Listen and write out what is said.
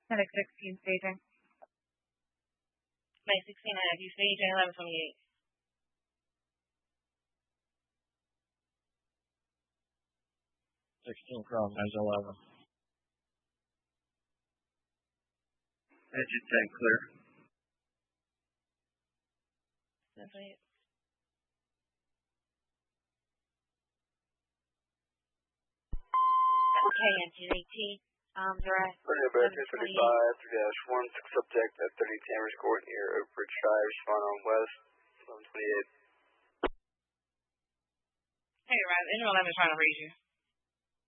Medic 16 staging. Medic 16, I have you staging 1128. 16 Chrome, 911. Engine tank clear. That's right. Okay, engine 18. Direct. American 35-1, subject at 30 Tamers Court near Oak Ridge Drive, respond on west, 1128. Hey, Ryan, anyone 11 trying to raise you.